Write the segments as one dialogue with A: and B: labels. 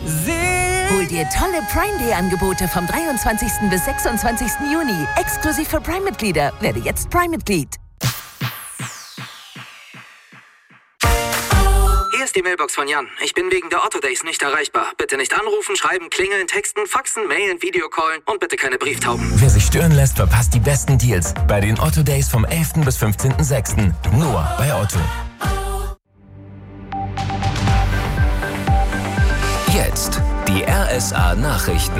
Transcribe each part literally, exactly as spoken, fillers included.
A: Hol dir tolle Prime Day Angebote vom dreiundzwanzigsten bis sechsundzwanzigsten Juni. Exklusiv für Prime-Mitglieder. Werde jetzt Prime-Mitglied.
B: Hier ist die Mailbox von Jan. Ich bin wegen der Otto Days nicht erreichbar. Bitte nicht anrufen, schreiben, klingeln, texten, faxen, mailen, Videocallen und bitte keine Brieftauben.
C: Wer sich stören lässt, verpasst die besten Deals bei den Otto Days vom elften bis fünfzehnten sechsten Nur bei Otto. Jetzt die R S A-Nachrichten.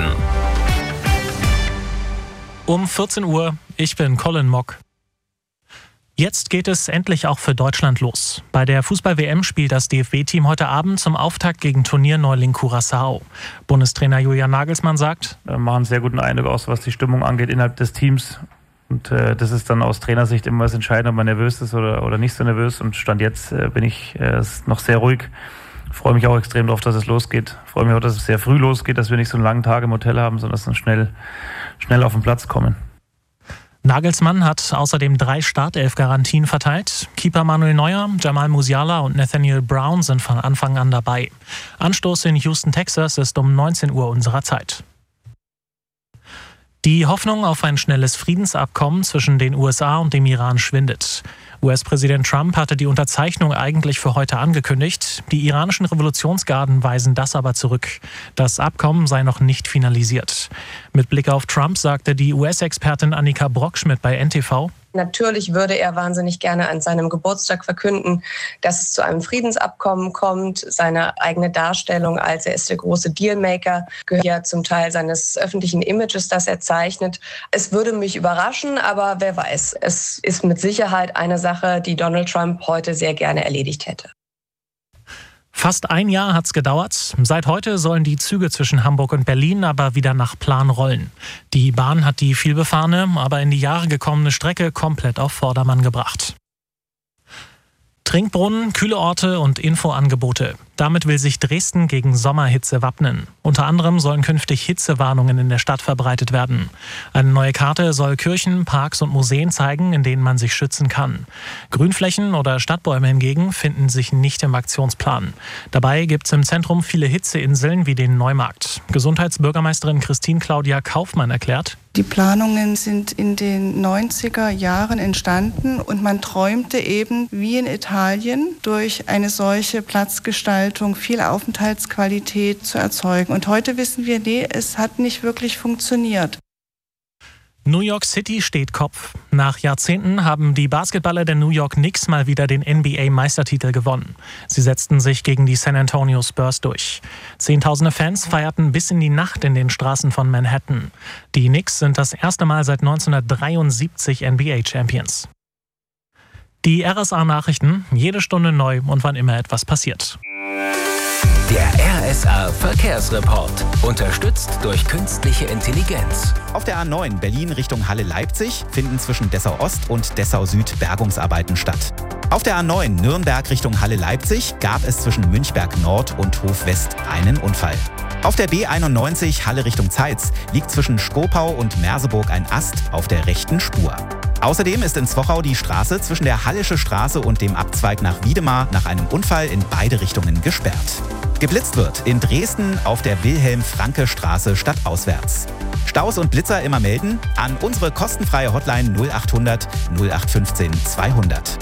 D: Um vierzehn Uhr, ich bin Colin Mock. Jetzt geht es endlich auch für Deutschland los. Bei der Fußball-W M spielt das D F B-Team heute Abend zum Auftakt gegen Turnierneuling Curaçao. Bundestrainer Julian Nagelsmann sagt:
E: Wir machen einen sehr guten Eindruck aus, was die Stimmung angeht innerhalb des Teams. Und äh, das ist dann aus Trainersicht immer was entscheidend, ob man nervös ist oder, oder nicht so nervös. Und Stand jetzt äh, bin ich äh, noch sehr ruhig. Freue mich auch extrem darauf, dass es losgeht. Freue mich auch, dass es sehr früh losgeht, dass wir nicht so einen langen Tag im Hotel haben, sondern dass wir schnell, schnell auf den Platz kommen.
D: Nagelsmann hat außerdem drei Startelf-Garantien verteilt. Keeper Manuel Neuer, Jamal Musiala und Nathaniel Brown sind von Anfang an dabei. Anstoß in Houston, Texas ist um neunzehn Uhr unserer Zeit. Die Hoffnung auf ein schnelles Friedensabkommen zwischen den U S A und dem Iran schwindet. U S-Präsident Trump hatte die Unterzeichnung eigentlich für heute angekündigt. Die iranischen Revolutionsgarden weisen das aber zurück. Das Abkommen sei noch nicht finalisiert. Mit Blick auf Trump sagte die U S-Expertin Annika Brockschmidt bei N T V:
F: Natürlich würde er wahnsinnig gerne an seinem Geburtstag verkünden, dass es zu einem Friedensabkommen kommt. Seine eigene Darstellung als er ist der große Dealmaker gehört ja zum Teil seines öffentlichen Images, das er zeichnet. Es würde mich überraschen, aber wer weiß. Es ist mit Sicherheit eine Sache, die Donald Trump heute sehr gerne erledigt hätte.
D: Fast ein Jahr hat's gedauert. Seit heute sollen die Züge zwischen Hamburg und Berlin aber wieder nach Plan rollen. Die Bahn hat die vielbefahrene, aber in die Jahre gekommene Strecke komplett auf Vordermann gebracht. Trinkbrunnen, kühle Orte und Infoangebote. Damit will sich Dresden gegen Sommerhitze wappnen. Unter anderem sollen künftig Hitzewarnungen in der Stadt verbreitet werden. Eine neue Karte soll Kirchen, Parks und Museen zeigen, in denen man sich schützen kann. Grünflächen oder Stadtbäume hingegen finden sich nicht im Aktionsplan. Dabei gibt es im Zentrum viele Hitzeinseln wie den Neumarkt. Gesundheitsbürgermeisterin Christine Claudia Kaufmann erklärt:
G: Die Planungen sind in den neunziger Jahren entstanden und man träumte eben, wie in Italien, durch eine solche Platzgestaltung viel Aufenthaltsqualität zu erzeugen. Und heute wissen wir, nee, es hat nicht wirklich funktioniert.
D: New York City steht Kopf. Nach Jahrzehnten haben die Basketballer der New York Knicks mal wieder den N B A-Meistertitel gewonnen. Sie setzten sich gegen die San Antonio Spurs durch. Zehntausende Fans feierten bis in die Nacht in den Straßen von Manhattan. Die Knicks sind das erste Mal seit neunzehnhundertdreiundsiebzig N B A-Champions. Die R S A-Nachrichten, jede Stunde neu und wann immer etwas passiert.
C: Der R S A-Verkehrsreport. Unterstützt durch künstliche Intelligenz.
H: Auf der A neun Berlin Richtung Halle-Leipzig finden zwischen Dessau-Ost und Dessau-Süd Bergungsarbeiten statt. Auf der A neun Nürnberg Richtung Halle-Leipzig gab es zwischen Münchberg-Nord und Hof-West einen Unfall. Auf der B einundneunzig Halle Richtung Zeitz liegt zwischen Skopau und Merseburg ein Ast auf der rechten Spur. Außerdem ist in Zwochau die Straße zwischen der Hallische Straße und dem Abzweig nach Wiedemar nach einem Unfall in beide Richtungen gesperrt. Geblitzt wird in Dresden auf der Wilhelm-Franke-Straße stadtauswärts. Staus und Blitzer immer melden an unsere kostenfreie Hotline null achthundert null acht fünfzehn zweihundert.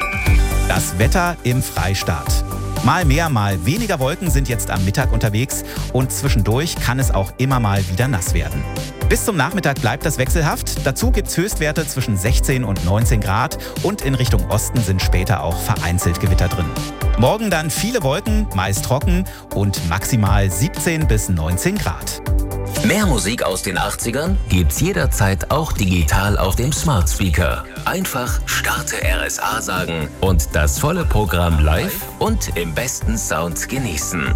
H: Das Wetter im Freistaat. Mal mehr, mal weniger Wolken sind jetzt am Mittag unterwegs und zwischendurch kann es auch immer mal wieder nass werden. Bis zum Nachmittag bleibt das wechselhaft. Dazu gibt es Höchstwerte zwischen sechzehn und neunzehn Grad und in Richtung Osten sind später auch vereinzelt Gewitter drin. Morgen dann viele Wolken, meist trocken und maximal siebzehn bis neunzehn Grad.
C: Mehr Musik aus den achtzigern gibt's jederzeit auch digital auf dem Smart Speaker. Einfach Starte R S A sagen und das volle Programm live und im besten Sound genießen.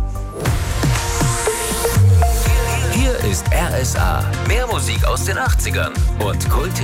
C: Hier ist R S A. Mehr Musik aus den achtzigern und Kult.